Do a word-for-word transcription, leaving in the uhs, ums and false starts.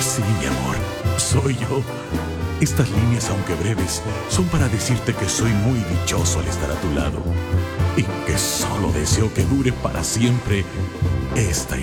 Sí, mi amor, soy yo. Estas líneas, aunque breves, son para decirte que soy muy dichoso al estar a tu lado y que solo deseo que dure para siempre esta